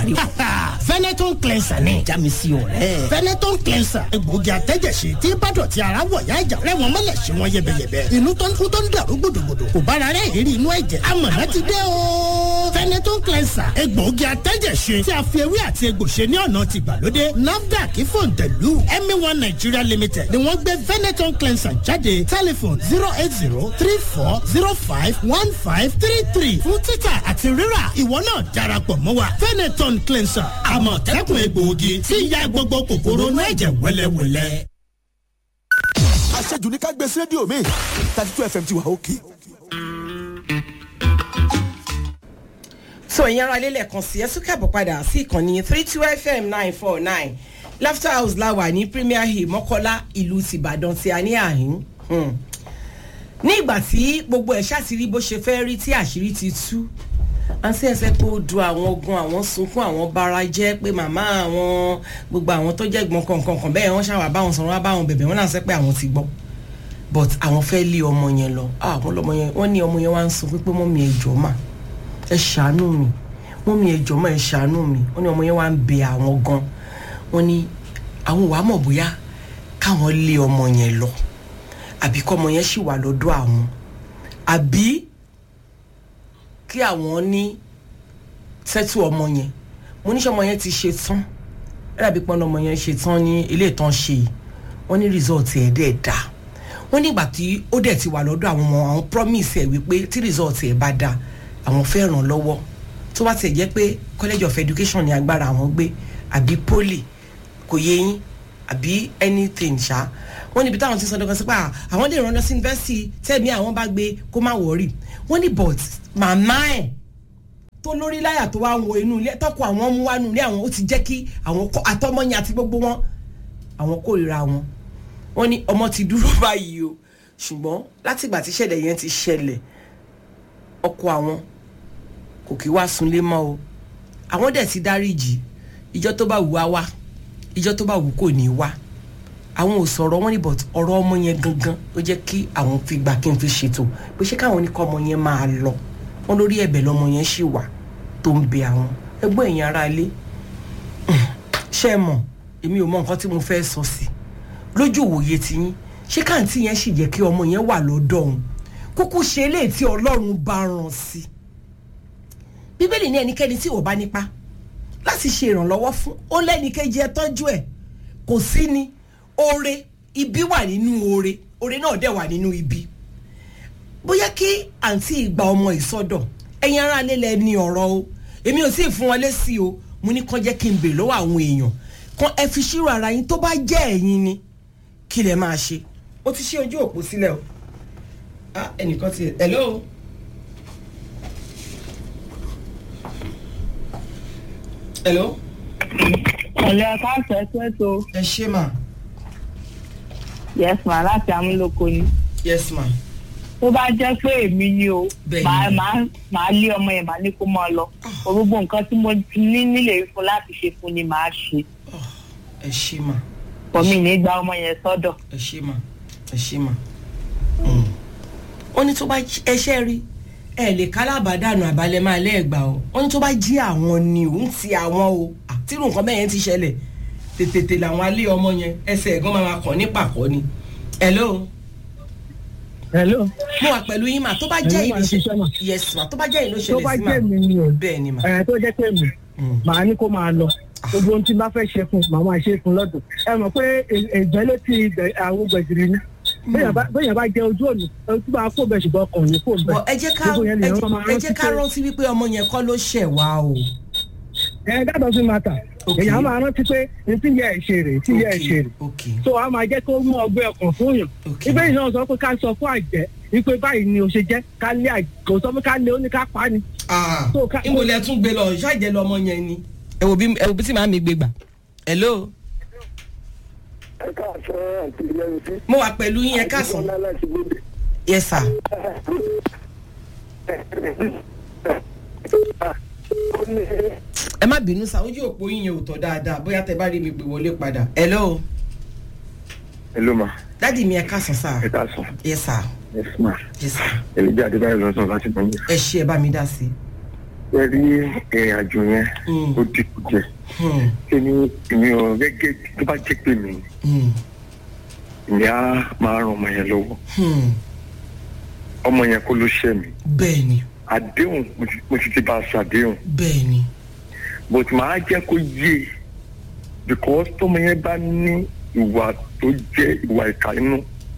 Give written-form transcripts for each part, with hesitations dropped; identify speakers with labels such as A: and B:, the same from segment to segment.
A: pariwo.
B: Veneton cleanser ni.
A: já mi sí ọ̀rẹ́.
B: Veneton cleanser egbòogi àtẹ́jẹsí tí bádọ̀tí ara wọ̀ yá ìjà rẹ̀ wọ́n mọ́lẹ̀ sí wọn yẹbẹyẹbẹ. Inú tó ń kú tó ń dàrú gbòdògbòdò kò bára rẹ̀ ìrírí inú ẹ̀jẹ̀. Amọ̀nà ti dé o. Veneton cleanser egbòogi àtẹ́jẹsí tí a fi ewé àti egbò ṣe ní ọ̀nà tìgbàlódé. NAFDAC fòǹtẹ̀lù MA1 Nigeria Limited ni wọ́n gbé Veneton cleanser jáde. Telephone 08034051533 fún títà àti rírà. Ìwọ náà darapọ̀ mọ́ wa. Veneton cleanser àmọ̀tẹ́kùn egbòogi tí ń ya gbogbo kòkòrò inú ẹ̀jẹ̀ wẹ́lẹ́wẹ́lẹ́.
C: Àṣejù ní ká gbé sí rédíò mi 32 FM ti wà òkè.
D: So ìyẹn ara lélẹ̀ kan sí ẹ̀sùn kẹ́bọ̀ padà sí ìkànnì 32 FM 949 Laughter House láwà ní Premier Hill Mọ́kọ́lá ìlú tìbàdàn tí a ní àhín. Ní ìgbà tí gbogbo ẹ̀ ṣàtìrí bó ṣe fẹ́ rí tí àṣírí ti tú àǹtí ẹsẹ̀ pé ó du àwọn ogun àwọn sunkún àwọn bara jẹ́ pé màmá àwọn gbogbo àwọn tó jẹ́ gbọ́n kankan bẹ́ẹ̀ wọ́n ṣàwà báwọn sọ̀rọ̀ báwọn bẹ̀bẹ̀ wọ́n náà sẹ́ pé àwọn ti gbọ́ but àwọn fẹ́ lé ọmọ yẹn lọ àwọn lọmọ yẹn wọ́n ní ọmọ yẹn wá ń sọ pé mọ́mí ẹ jọ̀ọ́ mà ẹ ṣàánú mi mọ́mí ẹ jọ̀ọ́ mà ẹ ṣàánú mi wọ́n ní ọmọ yẹn wá ń bẹ àwọn gan wọ́n ní àwọn wàá mọ̀ bóyá káwọn lé ọmọ yẹn lọ àbí kọ́ ọmọ yẹn ṣì wà lọ́dọ̀ àwọn àbí kí àwọn ní sẹ́tù ọmọ yẹn mo níṣẹ́ ọmọ yẹn ti ṣe tán ẹ̀rọ pọ́n ọmọ yẹn ṣe tán ní ilé ìtàn ṣe wọ́n ní rìsọ́ọ̀tì ẹ̀ dẹ̀ dá wọ́n nígbà tí ó dẹ̀ ti wà lọ́dọ̀ àwọn ọmọ àwọn promise ẹ̀ wípé tí rìsọ́ọ̀tì ẹ̀ bá dá àwọn fẹ́ ràn lọ́wọ́ tó bá tiẹ̀ jẹ́ pé college of education ní agbára àwọn gbé àbí poly kò yé yín àbí anything ṣá wọ́n níbi táwọn ti sọ dọ́kan sí pé àwọn lè rán lọ sí university tẹ́ẹ̀mí àwọn bá gbé kó má wọ̀ọ́rì wọ́n ní but màmá ẹ̀ tó lórí láyà tó wá ń wo inú ilé tọkọ àwọn mú wá nù ilé àwọn ó ti jẹ́ kí àwọn àtọmọyìn àti gbogbo wọn àwọn kórìíra wọn wọ́n ní ọmọ ti dúró báyìí o ṣùgbọ́n láti ìgbà tí ìṣẹ̀lẹ̀ yẹn ti ṣẹlẹ̀ ọkọ àwọn kò kí wá sunlé mọ́ o àwọn dẹ̀ ti dáríjì ìjọ tó bá wù á wá ìjọ tó bá wù kò ní wá àwọn ò sọ̀rọ̀ wọn ní but ọ̀rọ̀ ọmọ yẹn gangan ó jẹ́ kí àwọn fi gbà kí n fi ṣètò pé ṣé káwọn ní kọ́ ọmọ yẹn máa lọ wọn lórí ẹ̀bẹ̀ lọmọ yẹn ṣì wà tó ń bẹ àwọn ẹgbọ́n ẹ̀yin ará ilé ṣé ẹ mọ̀ èmi ò mọ nǹkan tí mo fẹ́ sọ sí lójú òwòye tiyín ṣé káàntì yẹn sì jẹ́ kí ọmọ yẹn wà lọ́dọ̀ òun kúkú ṣe eléyìí tí Ọlọ́run bá rán sí Bíbélì ní ẹnikẹ́ni tí ò bá nípa láti ṣe ìrànlọ́wọ́ fún ó lẹ́nìkejì ẹ tọ́jú ẹ̀ kò sí ni oore ibi wà nínú oore oore náà dẹ̀ wà nínú ibi bóyá kí àǹtí ìgbà ọmọ ìsọdọ̀ ẹ̀yin ará ilé lẹ ní ọ̀rọ̀ o èmi ò sì fún wọn lésì o mo ní kàn jẹ́ kí n bèrè lọ́wọ́ àwọn èèyàn kan ẹ fi ṣírò ara yín tó bá jẹ́ ẹ̀yin ni kí lẹ máa ṣe ó ti ṣí ojú òpó sílẹ̀ o ẹnìkan ti hello hello.
E: ọ̀lẹ́ ọ̀ká ṣẹ̀ṣẹ̀ tó.
D: ẹ ṣé mà.
E: yes ma láti amúlòkó ni.
D: yes ma.
E: tó bá jẹ́ pé èmi ni o màá lé ọmọ yẹn màá ní kó máa lọ orúgbó nǹkan tí mo ní nílé fún láti ṣe fún ni màá ṣe.
D: ẹ ṣé mà.
E: pọ̀mí ní gba ọmọ yẹn sọ́dọ̀.
D: ẹ ṣé mà ẹ ṣé mà. ó ní tó bá ẹṣẹ́ rí ẹ lè kálábàdànù àbálẹ̀ máa lẹ́ẹ̀gbà o ó ní tó bá jí àwọn ni òun ti àwọn o àtìrù nǹkan bẹ́ẹ̀ yẹn ti ṣẹlẹ̀ tètè làwọn alé ọmọ yẹn ẹsẹ̀ ẹ̀gbọ́n máa kàn ní pàkọ́ ni. hello.
F: hello.
D: mo wà pẹ̀lú yín mà tó bá jẹ́ ìlú ṣe yes ma tó bá jẹ́ ìlú ṣẹlẹ̀ sí ma.
F: tó bá jẹ́ mi ni o
D: bẹ́ẹ̀ ni ma.
F: tó jẹ́ pé mi màá ní kó máa lọ gbogbo ohun tí n bá fẹ́ ṣe fún màá máa ṣe fún lọ́dọ̀ ẹ mọ̀ pé ìjẹ́ ló ti àwọn gbẹ̀gìrì ni bẹ́ẹ̀ bá jẹ́ ojú òní tí bá kó bẹ̀ ṣùgbọ́n ọkàn yìí kò bẹ̀.
D: ẹ jẹ́ ká rántí wípé ọmọ yẹn kọ́ ló ṣẹ̀ wá o.
F: that doesn't matter. èèyàn máa rántí pé ní tí yẹ ẹ ṣe rè tí yẹ ẹ ṣe rè so a máa jẹ́ kó mú ọgbẹ́ ọkàn fún yàn. ibẹ̀ yìí náà sọ pé ká sọ fún àjẹ́ wípé báyìí ni o ṣe jẹ́ ká lé àjẹ́ kò sọ pé ká lé ó ní ká pa á ni.
D: ìmọ̀lẹ̀ tún gbé lọ ṣáàjẹ́ lọmọ yẹn ni. ẹ wò bí tí màá mi gbé gbà. hello.
G: ẹ káàsán àti ìyẹn sí.
D: mo wà pẹ̀lú yín ẹ káàsán. yes sir. ẹ má bínú sa ojú òpó yín yẹn ò tọ́ dáadáa bóyá tẹ bá rí mi pè wọlé padà. hello.
G: hello ma.
D: dádì mi ẹ káàsán sá.
G: ẹ káàsán.
D: yes sir.
G: yes ma.
D: yes sir.
G: Elijah Adébáyọ̀ lọ sọ láti bọ̀ mí.
D: ẹ ṣé ẹ bá mi dá sí.
G: ẹ rí ìrìn àjò yẹn ó dínkù jẹ èmi ò gẹ́gẹ́ tó bá jẹ́ pé mi ìyá máa ràn ọmọ yẹn lọ́wọ́ ọmọ yẹn kó ló ṣẹ̀ mí.
D: bẹ́ẹ̀ni.
G: àdéhùn mo ti bá a ṣàdéhùn.
D: bẹ́ẹ̀ni.
G: but màá jẹ́ kó yé because tọ́mọ yẹn bá ní ìwà tó jẹ́ ìwà ìkà inú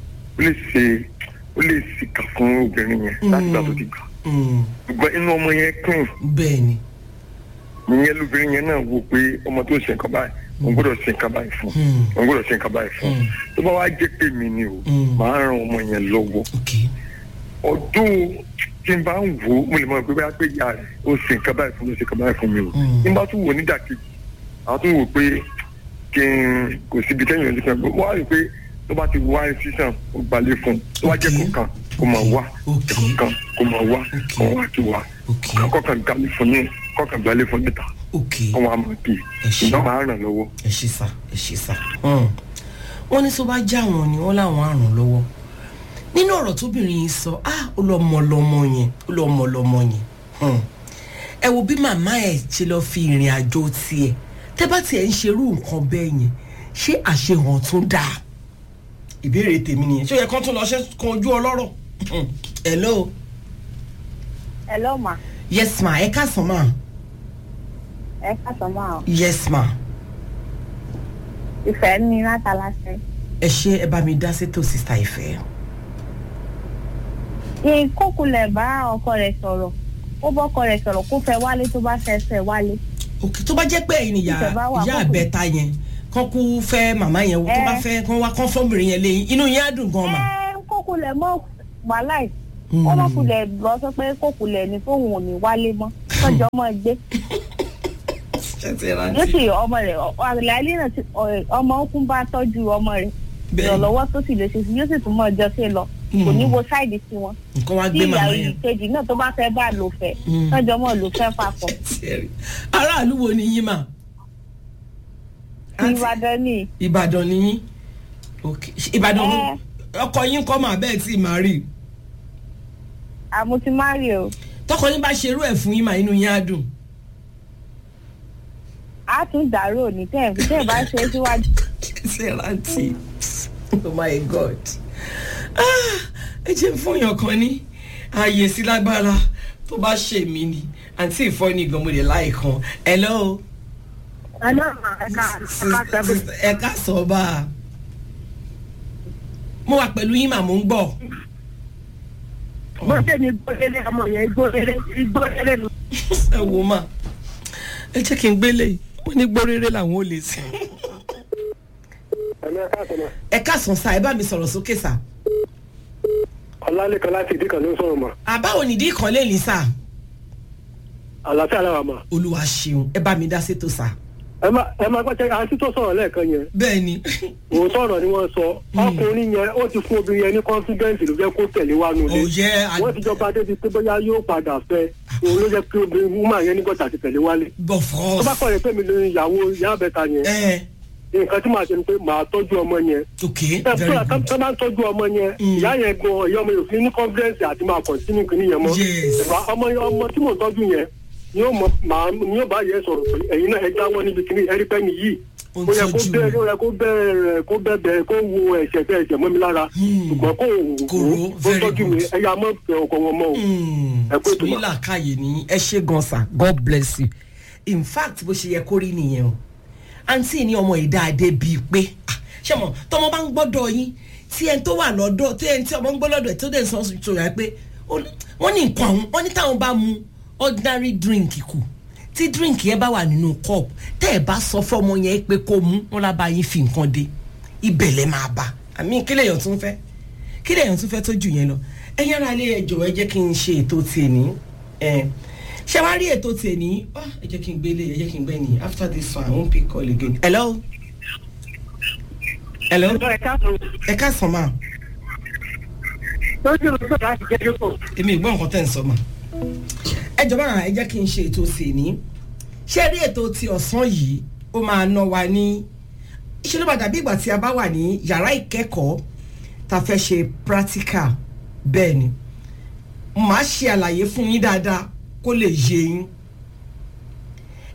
G: ó lè ṣìkà fún obìnrin yẹn láti gbà tó ti gbà. ṣùgbọ́n inú ọmọ yẹn kún.
D: bẹ́ẹ̀ni.
G: ìyẹn lóbìnrin yẹn náà wò pé ọmọ tó ṣe nǹkan báyìí òun gbọ́dọ̀ ṣe nǹkan báyìí fún òun gbọ́dọ̀ ṣe nǹkan báyìí fún tó bá wá jẹ́ pé mi ni o màá ran ọmọ yẹn lọ́wọ́. ọdún tí n bá ń wò ó mo lè mọ pé bá pé ìyá rẹ̀ ó ṣe nǹkan báyìí fún mi ó ṣe nǹkan báyìí fún mi o tí n bá tún wò nídàkejì àwọn tún wò pé kí n kò síbi tẹ́yìn ọdún kan wọ́n á rí pé tó bá ti wá sísan ó gbalẹ̀ fún tó bá jẹ́ kọ̀ọ̀kan kó máa wá kọ̀ọ̀kan kó máa wá kó wá tó wá kọ̀ọ̀kan gbalẹ̀ fún ní kọ̀ọ̀kan gbalẹ̀ fún níta kó wá máa bì ìgbà máa ràn lọ́wọ́.
D: ẹ ṣe sá wọ́n ní tó bá já wọn ni wọ́n láwọn àrùn lọ́wọ́ nínú ọ̀rọ̀ tóbìnrin yìí sọ ó lọ́mọ yẹn ẹ wo bí màmá ẹ̀ ṣe lọ́ọ́ fi ìrìn àjò tiẹ̀ tẹ́ bá tiẹ̀ ń ṣerú nǹkan bẹ́ẹ̀ yẹn ṣé àṣehàn tún dáa ìbéèrè tèmi nìyẹn ṣé ó yẹ kán tún lọ ṣe kan ojú ọlọ́rọ̀.
E: hello ma.
D: yes ma ẹ káàsán ma.
E: ẹ káàsán ma.
D: yes ma.
E: ìfẹ́ mi látàlásẹ́.
D: ẹ ṣe ẹ bá mi dá sétò sísá ìfẹ́.
E: ìkókulẹ̀ bá ọkọ rẹ̀ sọ̀rọ̀ ó bọ́kọ rẹ̀ sọ̀rọ̀ kó fẹ́ wálé tó bá fẹ́ wálé.
D: òkè tó bá jẹ́ pé ẹ̀yin ìyá àbẹ̀ta yẹn kán kú fẹ́ màmá yẹn tó bá fẹ́ kán wá kán fọ́mìnrin yẹn léyìn inú yẹn á dùn gan ma.
E: kókulẹ̀ mọ́ wàhálà ẹ̀ ọmọkulẹ̀ lọ sọ pé kókulẹ̀ ní fóun ò ní wálé mọ́ tọ́jọ́ mọ́ gbé. yóò sì ọmọ rẹ̀ àlàyé náà ọmọ òkun bá tọ́jú ọmọ rẹ̀ ìrànlọ́wọ́ tó sì lè ṣe sí yóò sì tún mọ́ ọjọ́ sí lọ kò ní wo sáìdì sí wọn.
D: nǹkan wá gbé màmá yẹn.
E: tí ìyàwó ìkejì náà tó bá fẹ́ bá lò fẹ́ tọ́jọ́ mọ́ lò fẹ́ papọ̀.
D: aráàlú wo ni yín mà.
E: Ìbàdàn ni.
D: Ìbàdàn ni yín. Ìbàdàn ọkọ yín kọ́ mà bẹ́ẹ̀ tí mà rí.
E: àmọ́ ti má rí o.
D: tọkọ yín bá ṣerú ẹ̀ fún yín mà inú yín á dùn.
E: a tún dàrú òní tẹ́ ẹ̀ bá ṣe é síwájú.
D: ṣe rántí oh my god ẹ jẹ́ fún yàn kan ní ààyè sí lágbára tó bá ṣe mí ni àǹtí ìfọ́ni gan mo lè láì kan hello. ẹ ká sọ bá a mo wà pẹ̀lú yín mà mo ń gbọ́.
F: bó ṣe ni gbóréré ọmọ yẹn gbóréré ló.
D: ẹ wo mà ẹ jẹ́ kí n gbélé wọ́n ní gbóréré làwọn ò lè sìn. ẹ káàsán sá ẹ bá mi sọ̀rọ̀ sókè sá.
G: ọlálẹ́kan láti ìdí kan ló ń sọ̀rọ̀ mà.
D: àbáwo nìdí kan lè ní sá.
G: àlàáfíà làwà mà.
D: olúwa ṣeun ẹ bá mi dá sétò sá.
G: ẹ máa gbọ́dọ̀ àti tó sọ̀rọ̀ lẹ́ẹ̀kan yẹn.
D: bẹ́ẹ̀ni.
G: òótọ́ ọ̀rọ̀ ni wọ́n sọ ọkùnrin yẹn ó ti fún obìnrin yẹn ní confidence ló jẹ́ kó tẹ̀lé wa nulẹ̀. wọ́n ti jọba débi pé bóyá yóò padà fẹ́ òun ló jẹ́ pé obìnrin woman yẹn ní gọ́tà ti tẹ̀lé wálé.
D: bọ̀fọ́.
G: tó bá kọ̀ rẹ̀ pé mi lè ìyàwó ìyá àbẹ̀ta yẹn. nǹkan tí màá ṣe ni pé màá tọ́jú ọmọ yẹn.
D: ok very good.
G: tó bá ń tọ́jú ọmọ yẹn ìyá yẹn gan ìyá ọmọ yòókù ní confidence àti máa continue kìíní yẹn mọ́. ọmọ tí mò ń tọ́jú yẹn ni yóò bá yẹ sọ̀rọ̀ pé ẹ̀yin náà ẹ jáwọ́ níbi kìíní ẹ̀rí pẹ́ni yìí ó yẹ kó bẹ̀rẹ̀ kó wo ẹ̀ṣẹ̀ bẹ́ẹ̀ ẹ̀ṣẹ̀ mọ́ mi lára ṣùgbọ́n kó tọ́jú mi ẹ̀yà mọ́ ọkọ̀ wọn mọ́ o. ẹ kó tó ma.
D: ìlà káyè ní ẹ ṣe gan sa god bless you in fact bó ṣe yẹ kó rí nìyẹn o àǹtí ní ọmọ ìdáadé bíi pé ṣé mo tọmọ bá ń gbọ́dọ̀ yín tí ẹni tó wà lọ́dọ̀ tí ẹni tí ọmọ ń gbọ́ lọ́dọ̀ ẹ̀ tó dẹ̀ ń sọ sọ̀rọ̀ pé wọ́n ní nǹkan àwọn wọ́n ní táwọn bá mu ordinary drink kù tí drink yẹn bá wà nínú cup tẹ́ ẹ bá sọ fọ́mọ yẹn pé kó mú wọn lábá yín fi nǹkan dé ibẹ̀ lẹ́ máa bá àmì kí lèèyàn tún fẹ́ tó jù yẹn lọ ẹ̀yin ara ilé ẹjọ́ ẹ jẹ́ kí n ṣe ètò tiẹ̀ ní ṣé wàá rí ètò tiẹ̀ ní ẹ jẹ́ kí n gbélé ẹ jẹ́ kí n gbé ní after this one I won't pick call again. hello ẹ ká sọ ma. èmi ìgbọ́ nǹkan tẹ̀ ń sọ ma ẹ jọba ẹ jẹ́ kí n ṣe ètò sí ní ṣé rí ètò ti ọ̀sán yìí ó máa ná wa ní iṣẹ́ ló bá dàbí ìgbà tí a bá wà ní yàrá ìkẹ́kọ̀ọ́ tá a fẹ́ ṣe practical bẹ́ẹ̀ ni màá ṣe àlàyé fún yín dáadáa kó lè yé yín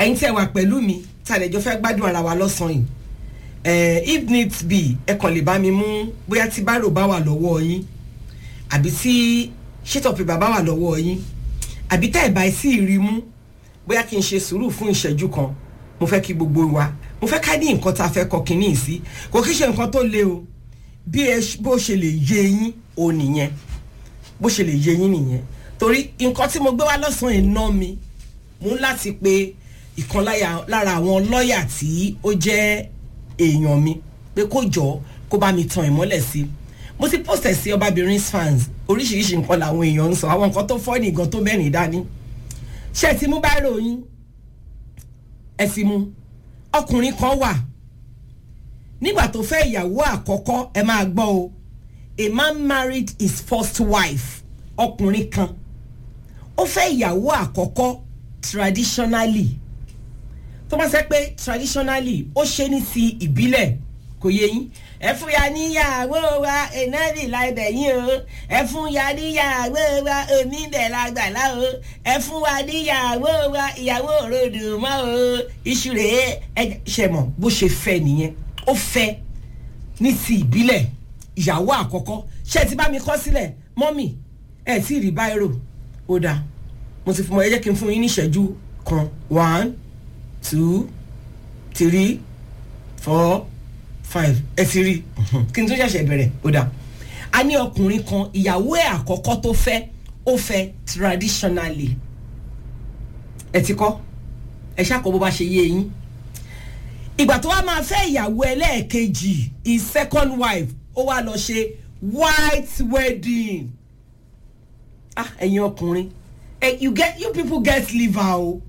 D: ẹ̀yin tí ẹ wà pẹ̀lú mi tàlẹ́jọ́ fẹ́ gbádùn ara wa lọ́sàn-án yìí if needs be ẹ kàn lè bá mi mú bóyá tí bárò bá wà lọ́wọ́ yín àbí tí ṣètọ̀pì bàbá wà lọ́wọ́ yín àbí tá ẹ̀ bá sí ìrí mú bóyá kí n ṣe sùúrù fún ìṣẹ́jú kan mo fẹ́ kí gbogbo wa mo fẹ́ ká ní nǹkan tá a fẹ́ kọ kínní sí kò kí ṣe nǹkan tó le o bí bó ṣe lè yé yín o nìyẹn bó ṣe lè yé yín nìyẹn torí nǹkan tí mo gbé wá lọ́sàn-án yìí ná mi mú láti pe ìkan lára àwọn lọ́ọ̀yà tí ó jẹ́ èèyàn mi pé kó jọ kó bá mi tan ìmọ́lẹ̀ sí mo ti post ẹ̀ sí Ọbabìnrin fans oríṣiríṣi nǹkan làwọn èèyàn ń sọ àwọn nǹkan tó fọ́ nìgan tó mẹ́rin dání ṣé ti mú bá ròyìn ẹ sì mú ọkùnrin kan wà nígbà tó fẹ́ ìyàwó àkọ́kọ́ ẹ máa gbọ́ o a man married his first wife ọkùnrin kan ó fẹ́ ìyàwó àkọ́kọ́ traditionally tó bá ṣe pé traditionally ó ṣe ní sí ìbílẹ̀ kò yé yín ẹ fún ya níyàwó wa ẹnẹ́rì láìbẹ̀ yín o ẹ fún ya níyàwó wa onídẹ̀ lágbàlá o ẹ fún wa níyàwó wa ìyàwó òrodò mọ́ o iṣu rèé ẹ ṣe mọ̀ bó ṣe fẹ́ nìyẹn ó fẹ́ ní sí ìbílẹ̀ ìyàwó àkọ́kọ́ ṣé ti bá mi kọ sílẹ̀ mọ́mì ẹ tí rí báírò ó dáa mo ti fún ẹ jẹ́ kí n fún yín ní ìṣẹ́jú kan 1 2 3 4 5 ẹ ti rí kí n tó ṣẹ̀ṣẹ̀ bẹ̀rẹ̀ ó dáa a ní ọkùnrin kan ìyàwó ẹ̀ àkọ́kọ́ tó fẹ́ ó fẹ́ traditionally ẹ ti kọ́ ẹ ṣàkó bó bá ṣe yé yín ìgbà tó wá máa fẹ́ ìyàwó ẹlẹ́ẹ̀kejì his second wife ó wá lọ ṣe white wedding ẹ̀yin ọkùnrin you people get liver o